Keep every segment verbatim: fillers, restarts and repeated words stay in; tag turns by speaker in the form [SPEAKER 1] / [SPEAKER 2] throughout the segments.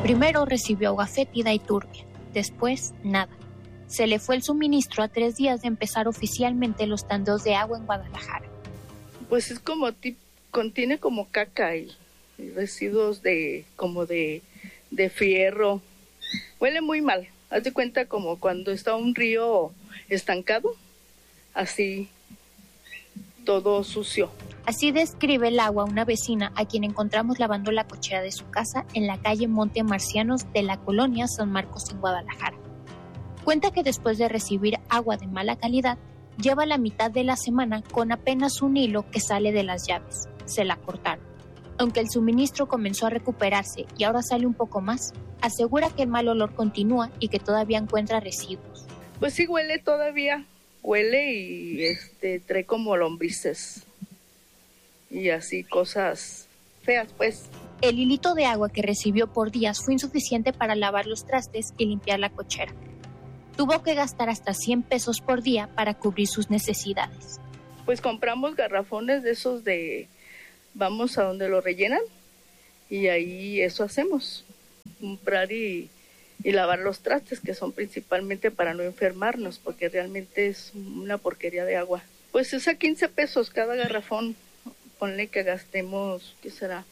[SPEAKER 1] Primero recibió agua fétida y turbia, después nada. Se le fue el suministro a tres días de empezar oficialmente los tandeos de agua en Guadalajara.
[SPEAKER 2] Pues es como, contiene como caca y, y residuos de como de, de fierro. Huele muy mal. Haz de cuenta como cuando está un río estancado, así todo sucio.
[SPEAKER 1] Así describe el agua una vecina a quien encontramos lavando la cochera de su casa en la calle Monte Marcianos de la colonia San Marcos en Guadalajara. Cuenta que después de recibir agua de mala calidad, lleva la mitad de la semana con apenas un hilo que sale de las llaves. Se la cortaron. Aunque el suministro comenzó a recuperarse y ahora sale un poco más, asegura que el mal olor continúa y que todavía encuentra residuos.
[SPEAKER 2] Pues sí huele todavía, huele y este trae como lombrices y así cosas feas, pues.
[SPEAKER 1] El hilito de agua que recibió por días fue insuficiente para lavar los trastes y limpiar la cochera. Tuvo que gastar hasta cien pesos por día para cubrir sus necesidades.
[SPEAKER 2] Pues compramos garrafones de esos de, vamos a donde lo rellenan y ahí eso hacemos, comprar y, y lavar los trastes, que son principalmente para no enfermarnos, porque realmente es una porquería de agua. Pues es a quince pesos cada garrafón, ponle que gastemos, ¿qué será?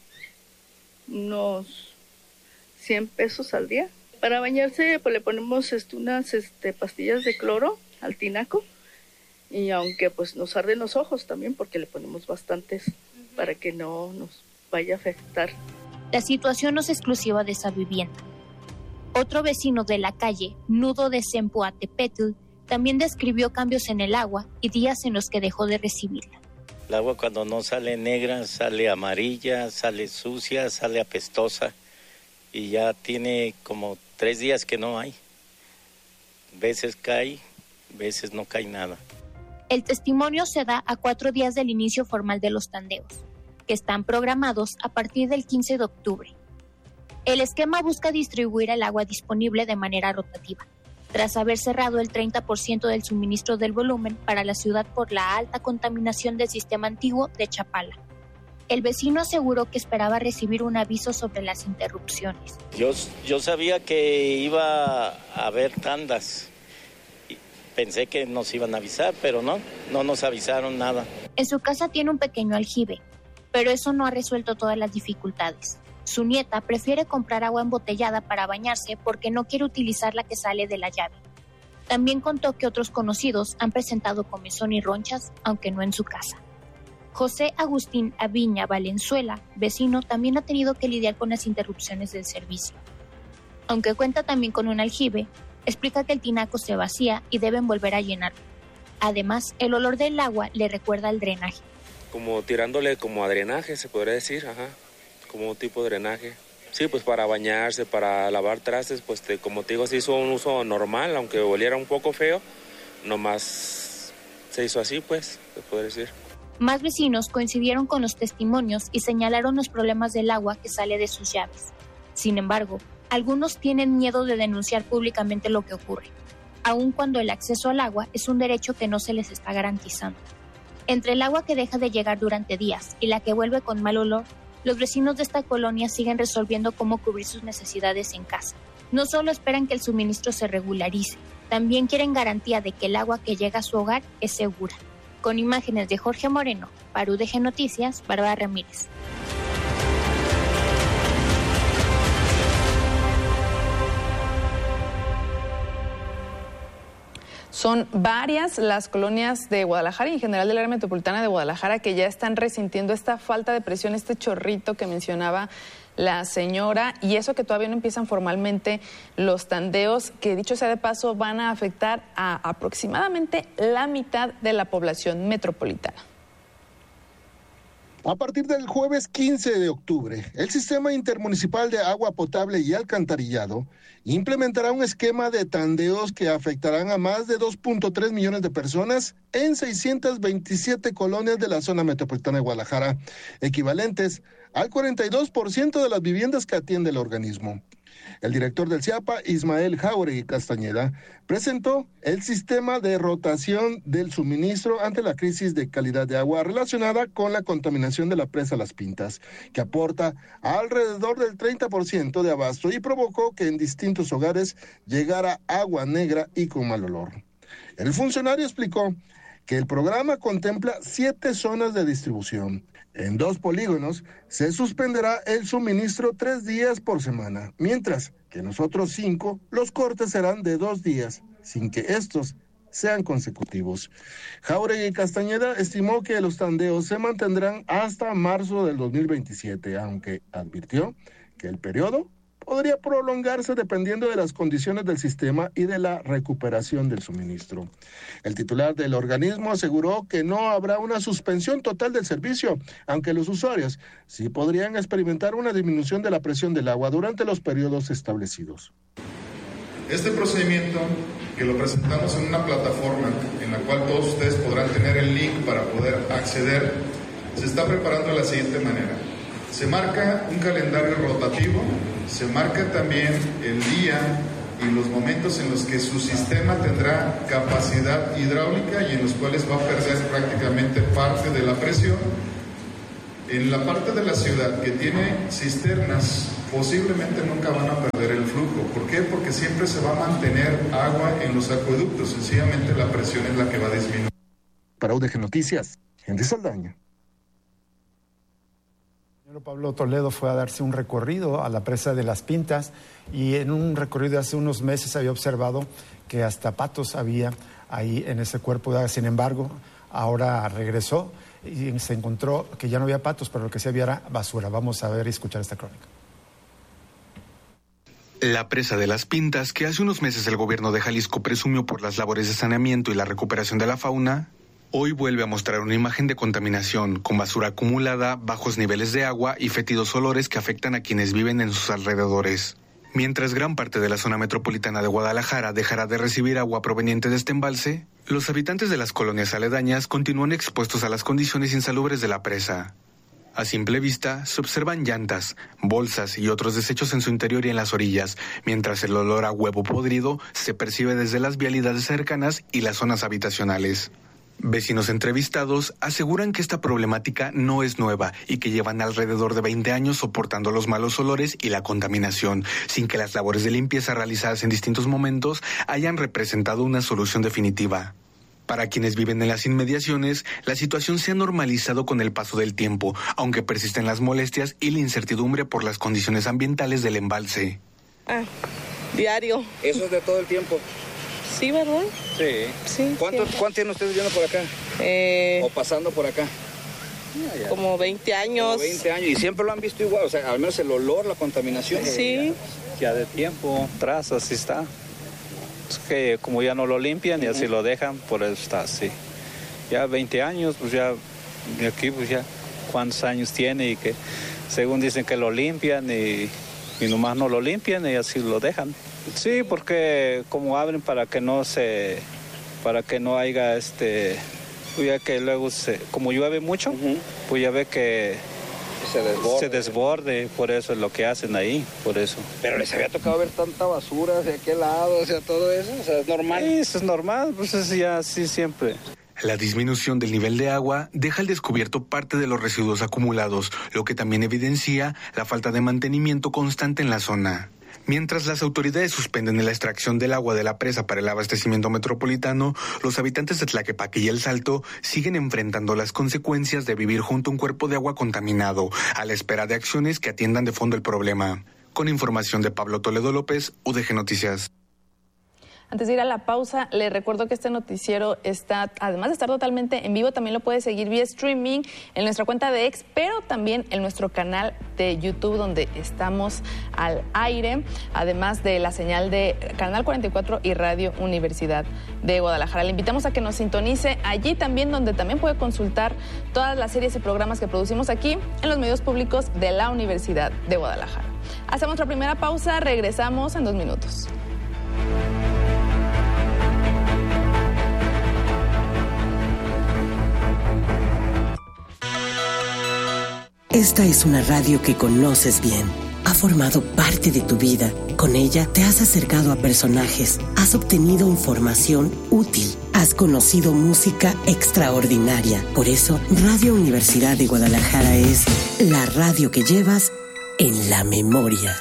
[SPEAKER 2] Unos cien pesos al día. Para bañarse pues le ponemos este, unas este, pastillas de cloro al tinaco y aunque pues nos arden los ojos también porque le ponemos bastantes uh-huh. para que no nos vaya a afectar.
[SPEAKER 1] La situación no es exclusiva de esa vivienda. Otro vecino de la calle, Nudo de Zempoaltepetl, también describió cambios en el agua y días en los que dejó de recibirla.
[SPEAKER 3] El agua cuando no sale negra, sale amarilla, sale sucia, sale apestosa y ya tiene como tres días que no hay. Veces cae, veces no cae nada.
[SPEAKER 1] El testimonio se da a cuatro días del inicio formal de los tandeos, que están programados a partir del quince de octubre. El esquema busca distribuir el agua disponible de manera rotativa, tras haber cerrado el treinta por ciento del suministro del volumen para la ciudad por la alta contaminación del sistema antiguo de Chapala. El vecino aseguró que esperaba recibir un aviso sobre las interrupciones.
[SPEAKER 3] Yo, yo sabía que iba a haber tandas. Pensé que nos iban a avisar, pero no, no nos avisaron nada.
[SPEAKER 1] En su casa tiene un pequeño aljibe, pero eso no ha resuelto todas las dificultades. Su nieta prefiere comprar agua embotellada para bañarse porque no quiere utilizar la que sale de la llave. También contó que otros conocidos han presentado comezón y ronchas, aunque no en su casa. José Agustín Aviña Valenzuela, vecino, también ha tenido que lidiar con las interrupciones del servicio. Aunque cuenta también con un aljibe, explica que el tinaco se vacía y deben volver a llenarlo. Además, el olor del agua le recuerda al drenaje.
[SPEAKER 4] Como tirándole como a drenaje, se podría decir, ajá, como un tipo de drenaje. Sí, pues para bañarse, para lavar trastes, pues te, como te digo, se hizo un uso normal, aunque oliera un poco feo, nomás se hizo así, pues, se podría decir.
[SPEAKER 1] Más vecinos coincidieron con los testimonios y señalaron los problemas del agua que sale de sus llaves. Sin embargo, algunos tienen miedo de denunciar públicamente lo que ocurre, aun cuando el acceso al agua es un derecho que no se les está garantizando. Entre el agua que deja de llegar durante días y la que vuelve con mal olor, los vecinos de esta colonia siguen resolviendo cómo cubrir sus necesidades en casa. No solo esperan que el suministro se regularice, también quieren garantía de que el agua que llega a su hogar es segura. Con imágenes de Jorge Moreno, para U D G Noticias, Bárbara Ramírez.
[SPEAKER 5] Son varias las colonias de Guadalajara y en general del área metropolitana de Guadalajara que ya están resintiendo esta falta de presión, este chorrito que mencionaba la señora, y eso que todavía no empiezan formalmente los tandeos, que dicho sea de paso van a afectar a aproximadamente la mitad de la población metropolitana.
[SPEAKER 6] A partir del jueves quince de octubre, el Sistema Intermunicipal de Agua Potable y Alcantarillado implementará un esquema de tandeos que afectarán a más de dos punto tres millones de personas en seiscientas veintisiete colonias de la zona metropolitana de Guadalajara, equivalentes al cuarenta y dos por ciento de las viviendas que atiende el organismo. El director del CIAPA, Ismael Jáuregui Castañeda, presentó el sistema de rotación del suministro ante la crisis de calidad de agua relacionada con la contaminación de la presa Las Pintas, que aporta alrededor del treinta por ciento de abasto y provocó que en distintos hogares llegara agua negra y con mal olor. El funcionario explicó que el programa contempla siete zonas de distribución. En dos polígonos se suspenderá el suministro tres días por semana, mientras que en los otros cinco los cortes serán de dos días, sin que estos sean consecutivos. Jáuregui Castañeda estimó que los tandeos se mantendrán hasta marzo del dos mil veintisiete, aunque advirtió que el periodo podría prolongarse dependiendo de las condiciones del sistema y de la recuperación del suministro. El titular del organismo aseguró que no habrá una suspensión total del servicio, aunque los usuarios sí podrían experimentar una disminución de la presión del agua durante los periodos establecidos.
[SPEAKER 7] Este procedimiento, que lo presentamos en una plataforma en la cual todos ustedes podrán tener el link para poder acceder, se está preparando de la siguiente manera. Se marca un calendario rotativo, se marca también el día y los momentos en los que su sistema tendrá capacidad hidráulica y en los cuales va a perder prácticamente parte de la presión. En la parte de la ciudad que tiene cisternas, posiblemente nunca van a perder el flujo. ¿Por qué? Porque siempre se va a mantener agua en los acueductos, sencillamente la presión es la que va a disminuir.
[SPEAKER 6] Para U D G Noticias, Henry Saldaña.
[SPEAKER 8] Pablo Toledo fue a darse un recorrido a la presa de Las Pintas y en un recorrido hace unos meses había observado que hasta patos había ahí en ese cuerpo de agua. Sin embargo, ahora regresó y se encontró que ya no había patos, pero lo que sí había era basura. Vamos a ver y escuchar esta crónica.
[SPEAKER 9] La presa de Las Pintas, que hace unos meses el gobierno de Jalisco presumió por las labores de saneamiento y la recuperación de la fauna, hoy vuelve a mostrar una imagen de contaminación, con basura acumulada, bajos niveles de agua y fétidos olores que afectan a quienes viven en sus alrededores. Mientras gran parte de la zona metropolitana de Guadalajara dejará de recibir agua proveniente de este embalse, los habitantes de las colonias aledañas continúan expuestos a las condiciones insalubres de la presa. A simple vista, se observan llantas, bolsas y otros desechos en su interior y en las orillas, mientras el olor a huevo podrido se percibe desde las vialidades cercanas y las zonas habitacionales. Vecinos entrevistados aseguran que esta problemática no es nueva y que llevan alrededor de veinte años soportando los malos olores y la contaminación, sin que las labores de limpieza realizadas en distintos momentos hayan representado una solución definitiva. Para quienes viven en las inmediaciones, la situación se ha normalizado con el paso del tiempo, aunque persisten las molestias y la incertidumbre por las condiciones ambientales del embalse.
[SPEAKER 10] Ah, diario.
[SPEAKER 11] ¿Eso es de todo el tiempo?
[SPEAKER 10] Sí, ¿verdad?
[SPEAKER 11] Sí.
[SPEAKER 10] Sí.
[SPEAKER 11] ¿Cuánto, ¿Cuánto tienen ustedes viviendo por acá?
[SPEAKER 10] Eh,
[SPEAKER 11] ¿O pasando por acá?
[SPEAKER 10] Como veinte años.
[SPEAKER 11] Como veinte años. ¿Y siempre lo han visto igual? O sea, al menos el olor, la contaminación.
[SPEAKER 10] Sí.
[SPEAKER 12] Ya de tiempo atrás así está. Es que como ya no lo limpian y así uh-huh. lo dejan, por eso está así. Ya veinte años, pues ya, de aquí pues ya, ¿cuántos años tiene? Y que según dicen que lo limpian y, y nomás no lo limpian y así lo dejan. Sí, porque como abren para que no se, para que no haya este, pues ya que luego se, como llueve mucho, uh-huh. pues ya ve que
[SPEAKER 11] se desborde.
[SPEAKER 12] se desborde, por eso es lo que hacen ahí, por eso.
[SPEAKER 11] Pero les había tocado ver tanta basura hacia aquel lado, o sea, todo eso, o sea, es normal.
[SPEAKER 12] Sí, eso es normal, pues es ya así siempre.
[SPEAKER 9] La disminución del nivel de agua deja al descubierto parte de los residuos acumulados, lo que también evidencia la falta de mantenimiento constante en la zona. Mientras las autoridades suspenden la extracción del agua de la presa para el abastecimiento metropolitano, los habitantes de Tlaquepaque y El Salto siguen enfrentando las consecuencias de vivir junto a un cuerpo de agua contaminado, a la espera de acciones que atiendan de fondo el problema. Con información de Pablo Toledo López, U D G Noticias.
[SPEAKER 5] Antes de ir a la pausa, le recuerdo que este noticiero está, además de estar totalmente en vivo, también lo puede seguir vía streaming en nuestra cuenta de X, pero también en nuestro canal de YouTube, donde estamos al aire, además de la señal de Canal cuarenta y cuatro y Radio Universidad de Guadalajara. Le invitamos a que nos sintonice allí también, donde también puede consultar todas las series y programas que producimos aquí en los medios públicos de la Universidad de Guadalajara. Hacemos nuestra primera pausa, regresamos en dos minutos.
[SPEAKER 13] Esta es una radio que conoces bien. Ha formado parte de tu vida. Con ella te has acercado a personajes, has obtenido información útil, has conocido música extraordinaria. Por eso, Radio Universidad de Guadalajara es la radio que llevas en la memoria.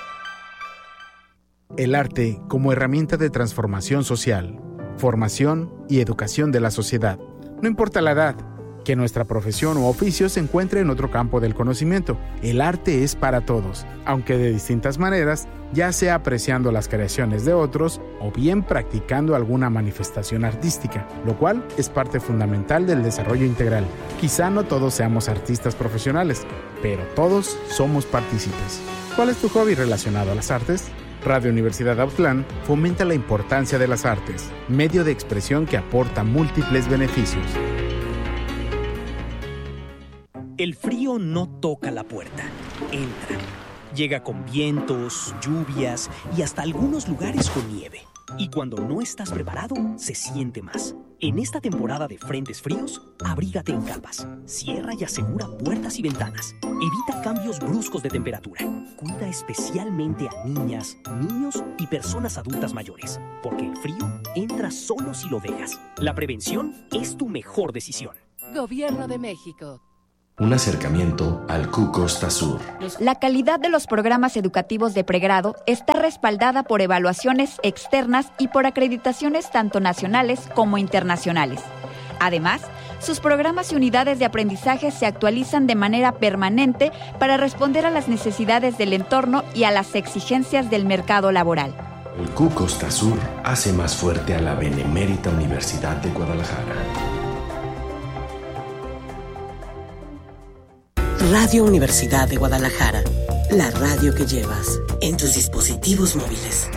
[SPEAKER 14] El arte como herramienta de transformación social, formación y educación de la sociedad. No importa la edad, que nuestra profesión o oficio se encuentre en otro campo del conocimiento. El arte es para todos, aunque de distintas maneras, ya sea apreciando las creaciones de otros o bien practicando alguna manifestación artística, lo cual es parte fundamental del desarrollo integral. Quizá no todos seamos artistas profesionales, pero todos somos partícipes. ¿Cuál es tu hobby relacionado a las artes? Radio Universidad Autlán fomenta la importancia de las artes, medio de expresión que aporta múltiples beneficios.
[SPEAKER 15] El frío no toca la puerta, entra. Llega con vientos, lluvias y hasta algunos lugares con nieve. Y cuando no estás preparado, se siente más. En esta temporada de frentes fríos, abrígate en capas. Cierra y asegura puertas y ventanas. Evita cambios bruscos de temperatura. Cuida especialmente a niñas, niños y personas adultas mayores, porque el frío entra solo si lo dejas. La prevención es tu mejor decisión.
[SPEAKER 16] Gobierno de México.
[SPEAKER 17] Un acercamiento al Q Costa Sur.
[SPEAKER 18] La calidad de los programas educativos de pregrado está respaldada por evaluaciones externas y por acreditaciones tanto nacionales como internacionales. Además, sus programas y unidades de aprendizaje se actualizan de manera permanente para responder a las necesidades del entorno y a las exigencias del mercado laboral.
[SPEAKER 17] El Q Costa Sur hace más fuerte a la Benemérita Universidad de Guadalajara.
[SPEAKER 13] Radio Universidad de Guadalajara, la radio que llevas en tus dispositivos móviles.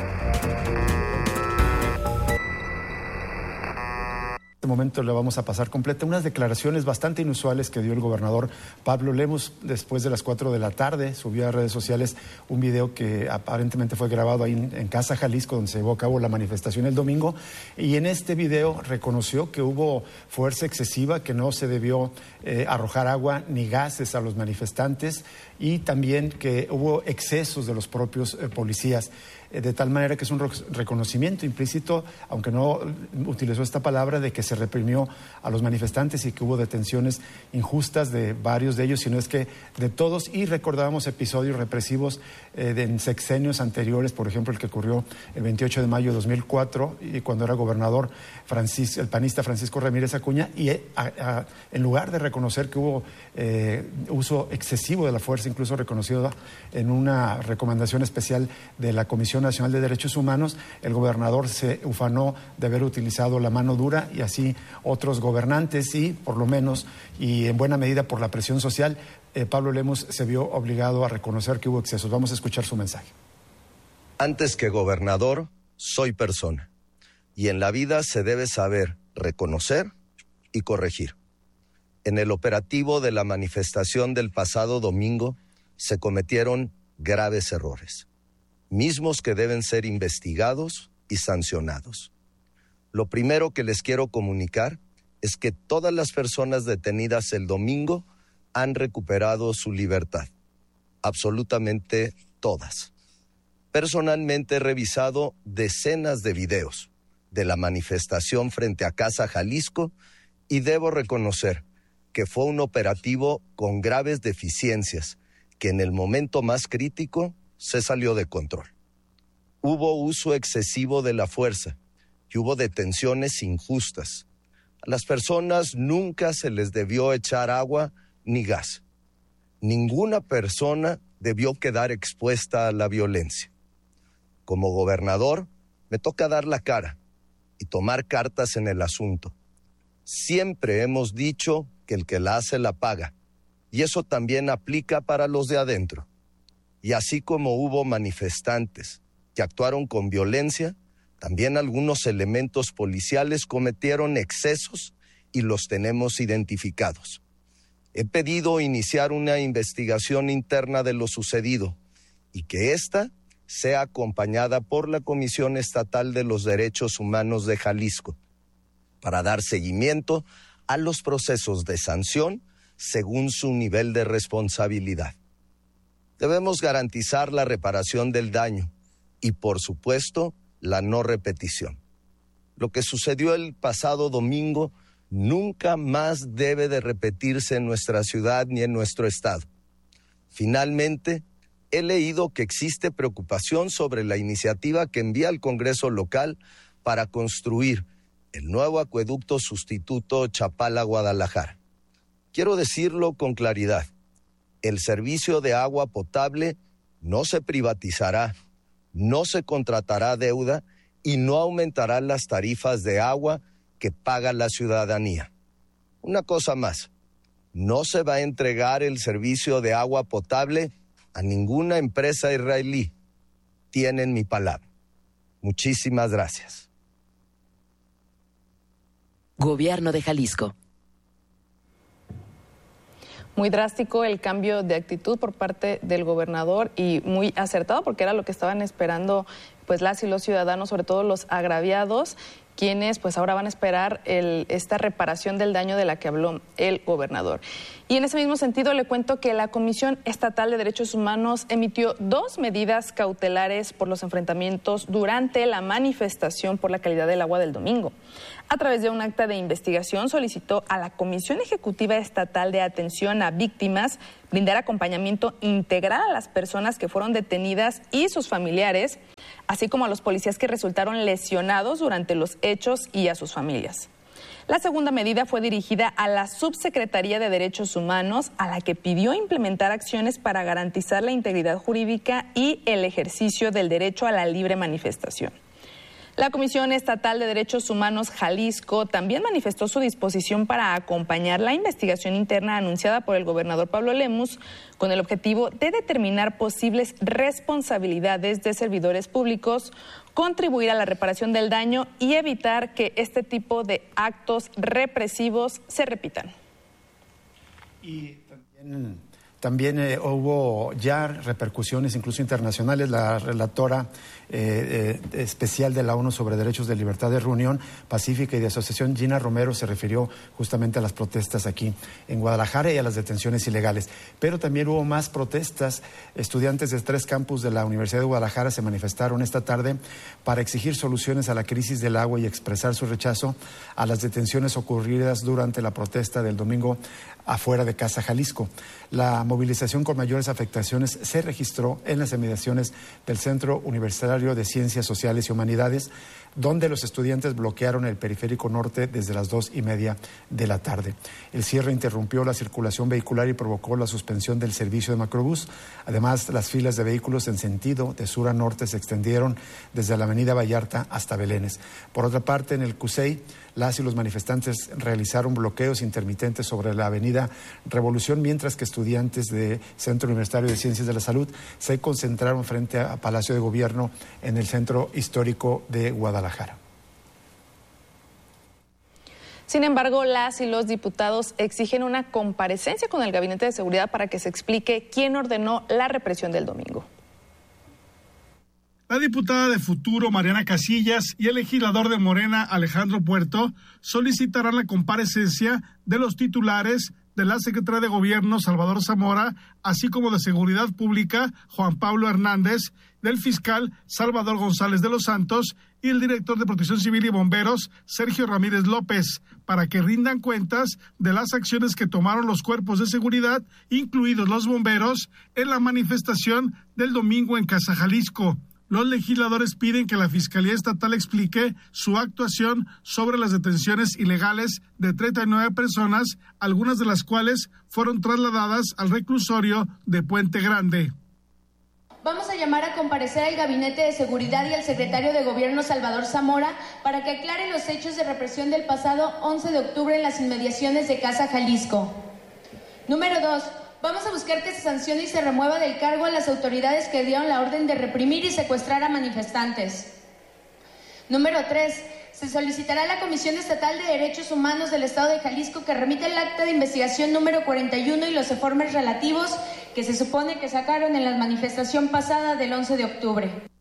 [SPEAKER 8] En este momento le vamos a pasar completa unas declaraciones bastante inusuales que dio el gobernador Pablo Lemus después de las cuatro de la tarde. Subió a redes sociales un video que aparentemente fue grabado ahí en, en Casa Jalisco, donde se llevó a cabo la manifestación el domingo, y en este video reconoció que hubo fuerza excesiva, que no se debió eh, arrojar agua ni gases a los manifestantes, y también que hubo excesos de los propios eh, policías. De tal manera que es un reconocimiento implícito, aunque no utilizó esta palabra, de que se reprimió a los manifestantes y que hubo detenciones injustas de varios de ellos, sino es que de todos. Y recordábamos episodios represivos eh, de, en sexenios anteriores, por ejemplo el que ocurrió el veintiocho de mayo de dos mil cuatro, y cuando era gobernador Francis, el panista Francisco Ramírez Acuña, y eh, a, a, en lugar de reconocer que hubo eh, uso excesivo de la fuerza, incluso reconocido en una recomendación especial de la Comisión Nacional de Derechos Humanos, el gobernador se ufanó de haber utilizado la mano dura, y así otros gobernantes, y por lo menos y en buena medida por la presión social, eh, Pablo Lemus se vio obligado a reconocer que hubo excesos. Vamos a escuchar su mensaje.
[SPEAKER 19] Antes que gobernador, soy persona, y en la vida se debe saber reconocer y corregir. En el operativo de la manifestación del pasado domingo se cometieron graves errores, mismos que deben ser investigados y sancionados. Lo primero que les quiero comunicar es que todas las personas detenidas el domingo han recuperado su libertad. Absolutamente todas. Personalmente he revisado decenas de videos de la manifestación frente a Casa Jalisco y debo reconocer que fue un operativo con graves deficiencias que en el momento más crítico se salió de control. Hubo uso excesivo de la fuerza y hubo detenciones injustas. A las personas nunca se les debió echar agua ni gas. Ninguna persona debió quedar expuesta a la violencia. Como gobernador, me toca dar la cara y tomar cartas en el asunto. Siempre hemos dicho que el que la hace la paga, y eso también aplica para los de adentro. Y así como hubo manifestantes que actuaron con violencia, también algunos elementos policiales cometieron excesos y los tenemos identificados. He pedido iniciar una investigación interna de lo sucedido y que ésta sea acompañada por la Comisión Estatal de los Derechos Humanos de Jalisco para dar seguimiento a los procesos de sanción según su nivel de responsabilidad. Debemos garantizar la reparación del daño y, por supuesto, la no repetición. Lo que sucedió el pasado domingo nunca más debe de repetirse en nuestra ciudad ni en nuestro estado. Finalmente, he leído que existe preocupación sobre la iniciativa que envía el Congreso local para construir el nuevo acueducto sustituto Chapala-Guadalajara. Quiero decirlo con claridad, el servicio de agua potable no se privatizará, no se contratará deuda y no aumentará las tarifas de agua que paga la ciudadanía. Una cosa más, no se va a entregar el servicio de agua potable a ninguna empresa israelí. Tienen mi palabra. Muchísimas gracias.
[SPEAKER 16] Gobierno de Jalisco.
[SPEAKER 5] Muy drástico el cambio de actitud por parte del gobernador y muy acertado porque era lo que estaban esperando pues las y los ciudadanos, sobre todo los agraviados, quienes pues ahora van a esperar el, esta reparación del daño de la que habló el gobernador. Y en ese mismo sentido le cuento que la Comisión Estatal de Derechos Humanos emitió dos medidas cautelares por los enfrentamientos durante la manifestación por la calidad del agua del domingo. A través de un acta de investigación solicitó a la Comisión Ejecutiva Estatal de Atención a Víctimas brindar acompañamiento integral a las personas que fueron detenidas y sus familiares, así como a los policías que resultaron lesionados durante los hechos y a sus familias. La segunda medida fue dirigida a la Subsecretaría de Derechos Humanos, a la que pidió implementar acciones para garantizar la integridad jurídica y el ejercicio del derecho a la libre manifestación. La Comisión Estatal de Derechos Humanos Jalisco también manifestó su disposición para acompañar la investigación interna anunciada por el gobernador Pablo Lemus con el objetivo de determinar posibles responsabilidades de servidores públicos, contribuir a la reparación del daño y evitar que este tipo de actos represivos se repitan.
[SPEAKER 8] Y también... También eh, hubo ya repercusiones, incluso internacionales. La relatora eh, eh, especial de la ONU sobre Derechos de Libertad de Reunión Pacífica y de Asociación, Gina Romero, se refirió justamente a las protestas aquí en Guadalajara y a las detenciones ilegales. Pero también hubo más protestas. Estudiantes de tres campus de la Universidad de Guadalajara se manifestaron esta tarde para exigir soluciones a la crisis del agua y expresar su rechazo a las detenciones ocurridas durante la protesta del domingo afuera de Casa Jalisco. La movilización con mayores afectaciones se registró en las inmediaciones del Centro Universitario de Ciencias Sociales y Humanidades, donde los estudiantes bloquearon el periférico norte desde las dos y media de la tarde. El cierre interrumpió la circulación vehicular y provocó la suspensión del servicio de macrobús. Además, las filas de vehículos en sentido de sur a norte se extendieron desde la avenida Vallarta hasta Belénes. Por otra parte, en el CUSEI, las y los manifestantes realizaron bloqueos intermitentes sobre la avenida Revolución, mientras que estudiantes del Centro Universitario de Ciencias de la Salud se concentraron frente a Palacio de Gobierno en el centro histórico de Guadalajara.
[SPEAKER 5] Sin embargo, las y los diputados exigen una comparecencia con el Gabinete de Seguridad para que se explique quién ordenó la represión del domingo.
[SPEAKER 20] La diputada de Futuro, Mariana Casillas, y el legislador de Morena, Alejandro Puerto, solicitarán la comparecencia de los titulares de la Secretaría de Gobierno, Salvador Zamora, así como de Seguridad Pública, Juan Pablo Hernández, del fiscal Salvador González de los Santos y el director de Protección Civil y Bomberos, Sergio Ramírez López, para que rindan cuentas de las acciones que tomaron los cuerpos de seguridad, incluidos los bomberos, en la manifestación del domingo en Casa Jalisco. Los legisladores piden que la Fiscalía Estatal explique su actuación sobre las detenciones ilegales de treinta y nueve personas, algunas de las cuales fueron trasladadas al reclusorio de Puente Grande.
[SPEAKER 21] Vamos a llamar a comparecer al Gabinete de Seguridad y al secretario de Gobierno, Salvador Zamora, para que aclare los hechos de represión del pasado once de octubre en las inmediaciones de Casa Jalisco. Número dos. Vamos a buscar que se sancione y se remueva del cargo a las autoridades que dieron la orden de reprimir y secuestrar a manifestantes. Número tres. Se solicitará a la Comisión Estatal de Derechos Humanos del Estado de Jalisco que remita el acta de investigación número cuarenta y uno y los informes relativos que se supone que sacaron en la manifestación pasada del once de octubre.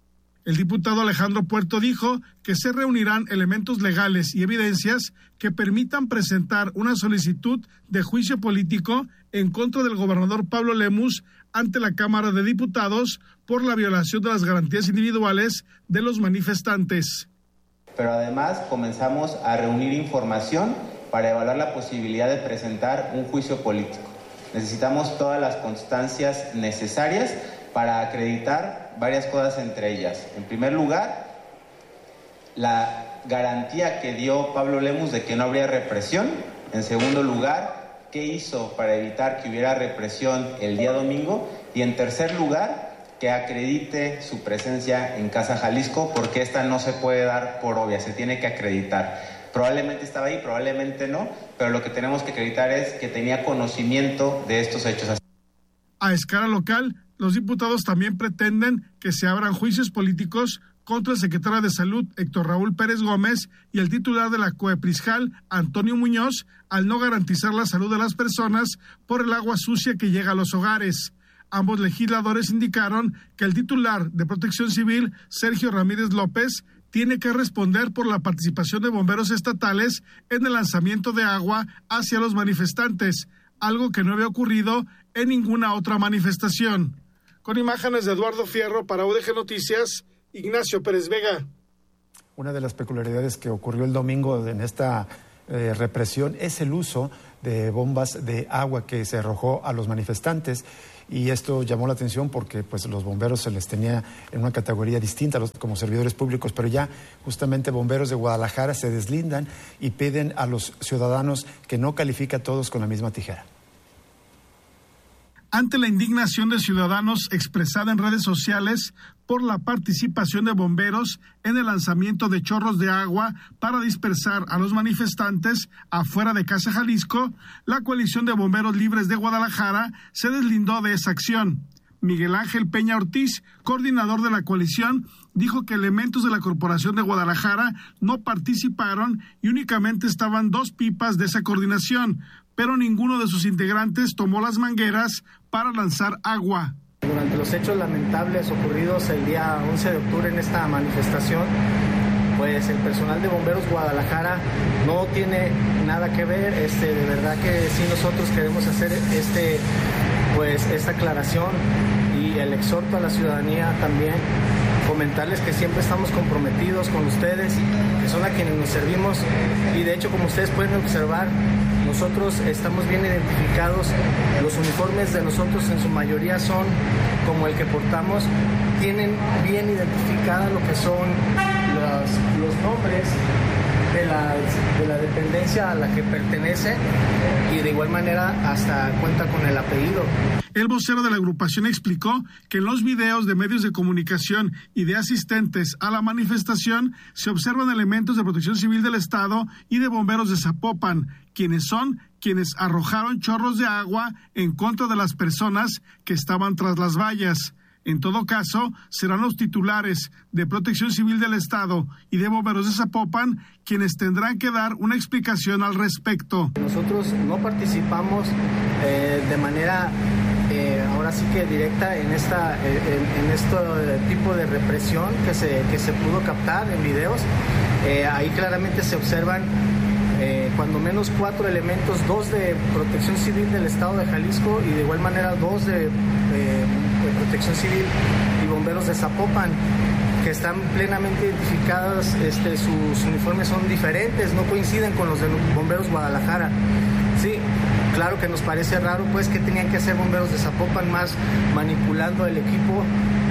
[SPEAKER 20] El diputado Alejandro Puerto dijo que se reunirán elementos legales y evidencias que permitan presentar una solicitud de juicio político en contra del gobernador Pablo Lemus ante la Cámara de Diputados por la violación de las garantías individuales de los manifestantes.
[SPEAKER 2] Pero además comenzamos a reunir información para evaluar la posibilidad de presentar un juicio político. Necesitamos todas las constancias necesarias para acreditar varias cosas, entre ellas. En primer lugar, la garantía que dio Pablo Lemus de que no habría represión. En segundo lugar, qué hizo para evitar que hubiera represión el día domingo. Y en tercer lugar, que acredite su presencia en Casa Jalisco, porque esta no se puede dar por obvia, se tiene que acreditar. Probablemente estaba ahí, probablemente no, pero lo que tenemos que acreditar es que tenía conocimiento de estos hechos.
[SPEAKER 20] A escala local, los diputados también pretenden que se abran juicios políticos contra el secretario de Salud, Héctor Raúl Pérez Gómez, y el titular de la COEPRISJAL, Antonio Muñoz, al no garantizar la salud de las personas por el agua sucia que llega a los hogares. Ambos legisladores indicaron que el titular de Protección Civil, Sergio Ramírez López, tiene que responder por la participación de bomberos estatales en el lanzamiento de agua hacia los manifestantes, algo que no había ocurrido en ninguna otra manifestación. Con imágenes de Eduardo Fierro para U D G Noticias, Ignacio Pérez Vega.
[SPEAKER 8] Una de las peculiaridades que ocurrió el domingo en esta eh, represión es el uso de bombas de agua que se arrojó a los manifestantes. Y esto llamó la atención porque pues los bomberos se les tenía en una categoría distinta los, como servidores públicos, pero ya justamente bomberos de Guadalajara se deslindan y piden a los ciudadanos que no califique a todos con la misma tijera.
[SPEAKER 20] Ante la indignación de ciudadanos expresada en redes sociales por la participación de bomberos en el lanzamiento de chorros de agua para dispersar a los manifestantes afuera de Casa Jalisco, la Coalición de Bomberos Libres de Guadalajara se deslindó de esa acción. Miguel Ángel Peña Ortiz, coordinador de la coalición, dijo que elementos de la Corporación de Guadalajara no participaron y únicamente estaban dos pipas de esa coordinación, pero ninguno de sus integrantes tomó las mangueras para lanzar agua.
[SPEAKER 22] Durante los hechos lamentables ocurridos el día once de octubre en esta manifestación, pues el personal de Bomberos Guadalajara no tiene nada que ver. Este, de verdad que sí, nosotros queremos hacer este, pues, esta aclaración y el exhorto a la ciudadanía también, comentarles que siempre estamos comprometidos con ustedes, que son a quienes nos servimos, y de hecho, como ustedes pueden observar, nosotros estamos bien identificados. Los uniformes de nosotros en su mayoría son como el que portamos, tienen bien identificada lo que son los, los nombres de la, de la dependencia a la que pertenece, y de igual manera hasta cuenta con el apellido.
[SPEAKER 20] El vocero de la agrupación explicó que en los videos de medios de comunicación y de asistentes a la manifestación se observan elementos de Protección Civil del Estado y de bomberos de Zapopan, quienes son quienes arrojaron chorros de agua en contra de las personas que estaban tras las vallas. En todo caso, serán los titulares de Protección Civil del Estado y de bomberos de Zapopan quienes tendrán que dar una explicación al respecto.
[SPEAKER 22] Nosotros no participamos eh, de manera eh, ahora sí que directa en esta en, en este tipo de represión que se que se pudo captar en videos. Eh, ahí claramente se observan eh, cuando menos cuatro elementos, dos de Protección Civil del Estado de Jalisco y de igual manera dos de, eh, de Protección Civil y bomberos de Zapopan, que están plenamente identificadas. Este, sus uniformes son diferentes, no coinciden con los de Bomberos Guadalajara. Sí, claro que nos parece raro, pues, que tenían que hacer bomberos de Zapopan más manipulando el equipo,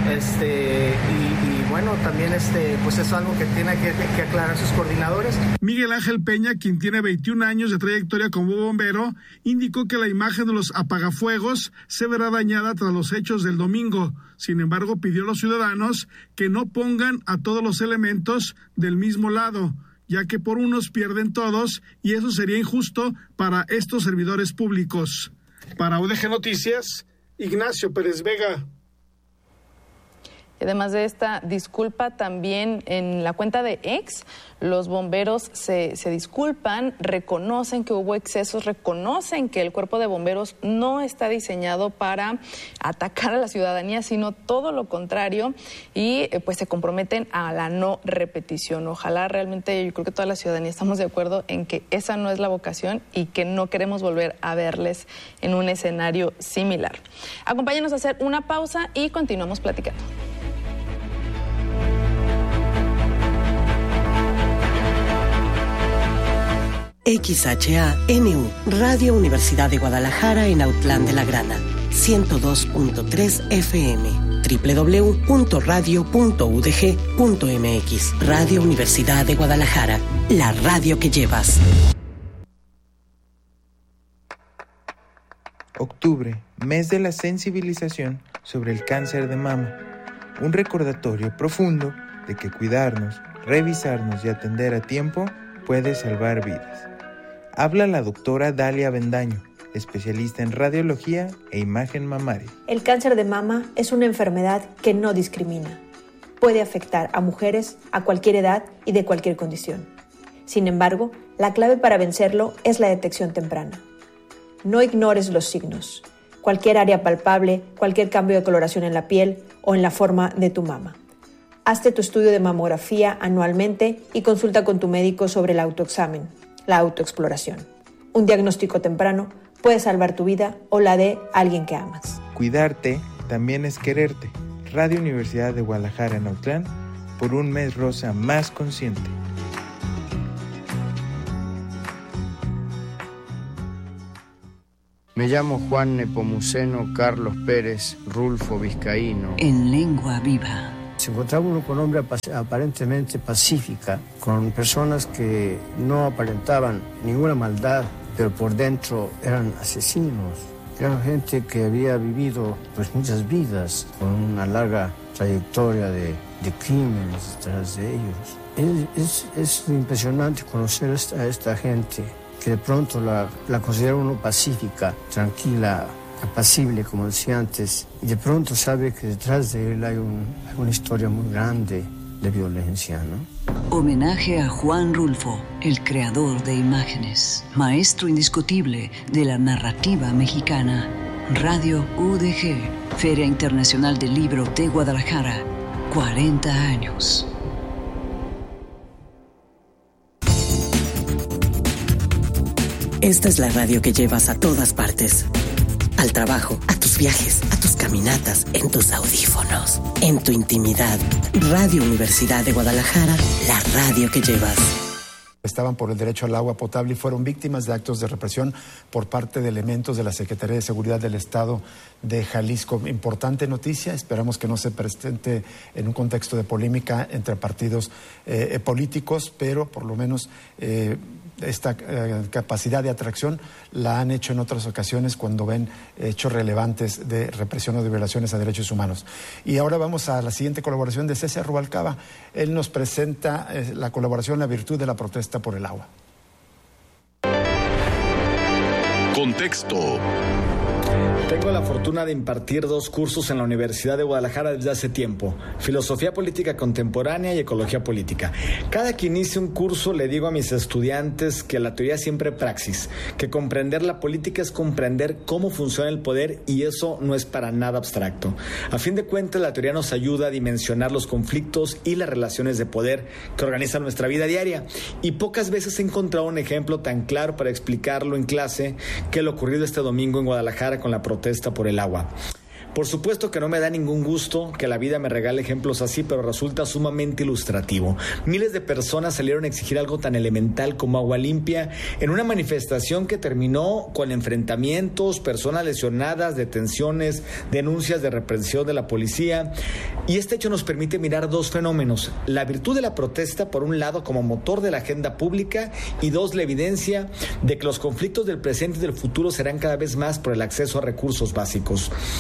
[SPEAKER 22] este, y, y bueno, también este, pues es algo que tiene que, que aclarar sus coordinadores.
[SPEAKER 20] Miguel Ángel Peña, quien tiene veintiún años de trayectoria como bombero, indicó que la imagen de los apagafuegos se verá dañada tras los hechos del domingo. Sin embargo, pidió a los ciudadanos que no pongan a todos los elementos del mismo lado, ya que por unos pierden todos y eso sería injusto para estos servidores públicos. Para U D G Noticias, Ignacio Pérez Vega.
[SPEAKER 5] Y además de esta disculpa, también en la cuenta de X, los bomberos se, se disculpan, reconocen que hubo excesos, reconocen que el cuerpo de bomberos no está diseñado para atacar a la ciudadanía, sino todo lo contrario, y eh, pues se comprometen a la no repetición. Ojalá realmente, yo creo que toda la ciudadanía estamos de acuerdo en que esa no es la vocación y que no queremos volver a verles en un escenario similar. Acompáñanos a hacer una pausa y continuamos platicando.
[SPEAKER 13] X H A N U, Radio Universidad de Guadalajara en Autlán de la Grana, ciento dos punto tres F M, doble u doble u doble u punto radio punto u d g punto m x. Radio Universidad de Guadalajara, la radio que llevas.
[SPEAKER 3] Octubre, mes de la sensibilización sobre el cáncer de mama. Un recordatorio profundo de que cuidarnos, revisarnos y atender a tiempo puede salvar vidas. Habla la doctora Dalia Bendaño, especialista en radiología e imagen mamaria.
[SPEAKER 4] El cáncer de mama es una enfermedad que no discrimina. Puede afectar a mujeres a cualquier edad y de cualquier condición. Sin embargo, la clave para vencerlo es la detección temprana. No ignores los signos. Cualquier área palpable, cualquier cambio de coloración en la piel o en la forma de tu mama. Hazte tu estudio de mamografía anualmente y consulta con tu médico sobre el autoexamen, la autoexploración. Un diagnóstico temprano puede salvar tu vida o la de alguien que amas.
[SPEAKER 3] Cuidarte también es quererte. Radio Universidad de Guadalajara en Autlán, por un mes rosa más consciente.
[SPEAKER 23] Me llamo Juan Nepomuceno Carlos Pérez Rulfo Vizcaíno.
[SPEAKER 24] En lengua viva.
[SPEAKER 23] Se encontraba uno con hombre aparentemente pacífica, con personas que no aparentaban ninguna maldad, pero por dentro eran asesinos. Eran gente que había vivido pues muchas vidas, con una larga trayectoria de, de crímenes detrás de ellos. Es, es, es impresionante conocer a esta, a esta gente, que de pronto la, la considera uno pacífica, tranquila, apacible, como decía antes, y de pronto sabe que detrás de él hay, un, hay una historia muy grande de violencia, ¿no?
[SPEAKER 24] Homenaje a Juan Rulfo, el creador de imágenes, maestro indiscutible de la narrativa mexicana. Radio U D G, Feria Internacional del Libro de Guadalajara, cuarenta años.
[SPEAKER 13] Esta es la radio que llevas a todas partes. Al trabajo, a tus viajes, a tus caminatas, en tus audífonos, en tu intimidad. Radio Universidad de Guadalajara, la radio que llevas.
[SPEAKER 8] Estaban por el derecho al agua potable y fueron víctimas de actos de represión por parte de elementos de la Secretaría de Seguridad del Estado de Jalisco. Importante noticia, esperamos que no se presente en un contexto de polémica entre partidos eh, políticos, pero por lo menos eh, esta eh, capacidad de atracción la han hecho en otras ocasiones cuando ven hechos relevantes de represión o de violaciones a derechos humanos. Y ahora vamos a la siguiente colaboración de César Rubalcaba. Él nos presenta eh, la colaboración La Virtud de la Protesta por el Agua.
[SPEAKER 25] Contexto.
[SPEAKER 26] Tengo la fortuna de impartir dos cursos en la Universidad de Guadalajara desde hace tiempo, Filosofía Política Contemporánea y Ecología Política. Cada que inicio un curso le digo a mis estudiantes que la teoría siempre praxis, que comprender la política es comprender cómo funciona el poder y eso no es para nada abstracto. A fin de cuentas, la teoría nos ayuda a dimensionar los conflictos y las relaciones de poder que organizan nuestra vida diaria y pocas veces he encontrado un ejemplo tan claro para explicarlo en clase que lo ocurrido este domingo en Guadalajara con la protesta por el agua. Por supuesto que no me da ningún gusto que la vida me regale ejemplos así, pero resulta sumamente ilustrativo. Miles de personas salieron a exigir algo tan elemental como agua limpia en una manifestación que terminó con enfrentamientos, personas lesionadas, detenciones, denuncias de represión de la policía. Y este hecho nos permite mirar dos fenómenos. La virtud de la protesta, por un lado, como motor de la agenda pública, y dos, la evidencia de que los conflictos del presente y del futuro serán cada vez más por el acceso a recursos básicos. En el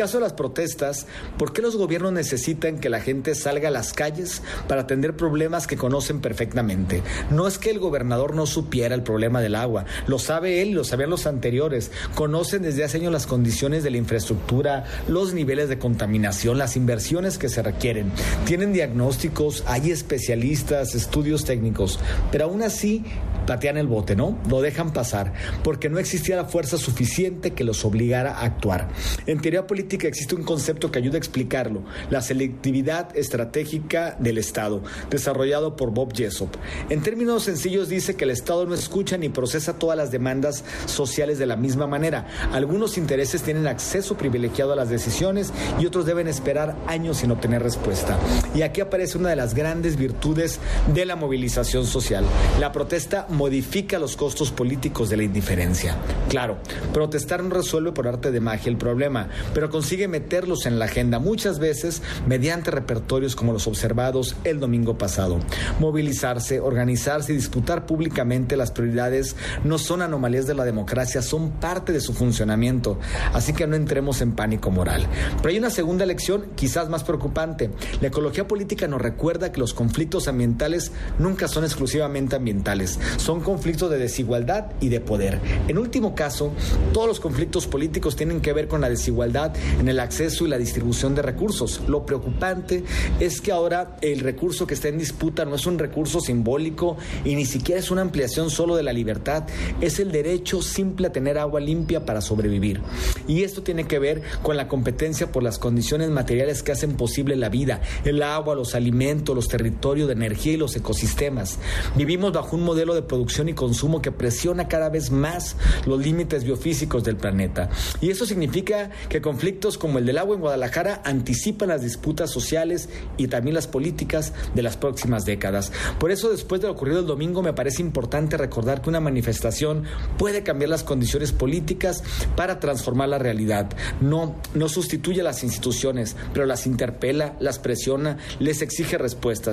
[SPEAKER 26] caso de las protestas, ¿por qué los gobiernos necesitan que la gente salga a las calles para atender problemas que conocen perfectamente? No es que el gobernador no supiera el problema del agua, lo sabe él, lo sabían los anteriores, conocen desde hace años las condiciones de la infraestructura, los niveles de contaminación, las inversiones que se requieren, tienen diagnósticos, hay especialistas, estudios técnicos, pero aún así patean el bote, ¿no? Lo dejan pasar, porque no existía la fuerza suficiente que los obligara a actuar. En teoría política existe un concepto que ayuda a explicarlo, la selectividad estratégica del Estado, desarrollado por Bob Jessop. En términos sencillos dice que el Estado no escucha ni procesa todas las demandas sociales de la misma manera. Algunos intereses tienen acceso privilegiado a las decisiones y otros deben esperar años sin obtener respuesta. Y aquí aparece una de las grandes virtudes de la movilización social. La protesta modifica los costos políticos de la indiferencia. Claro, protestar no resuelve por arte de magia el problema, pero consigue meterlos en la agenda, muchas veces mediante repertorios como los observados el domingo pasado. Movilizarse, organizarse y disputar públicamente las prioridades no son anomalías de la democracia, son parte de su funcionamiento, así que no entremos en pánico moral. Pero hay una segunda lección quizás más preocupante. La ecología política nos recuerda que los conflictos ambientales nunca son exclusivamente ambientales, son conflictos de desigualdad y de poder. En último caso, todos los conflictos políticos tienen que ver con la desigualdad en el acceso y la distribución de recursos. Lo preocupante es que ahora el recurso que está en disputa no es un recurso simbólico y ni siquiera es una ampliación solo de la libertad, es el derecho simple a tener agua limpia para sobrevivir. Y esto tiene que ver con la competencia por las condiciones materiales que hacen posible la vida, el agua, los alimentos, los territorios de energía y los ecosistemas. Vivimos bajo un modelo de producción y consumo que presiona cada vez más los límites biofísicos del planeta. Y eso significa que conflictos como el del agua en Guadalajara anticipan las disputas sociales y también las políticas de las próximas décadas. Por eso, después de lo ocurrido el domingo, me parece importante recordar que una manifestación puede cambiar las condiciones políticas para transformar la realidad. No, no sustituye a las instituciones, pero las interpela, las presiona, les exige respuestas.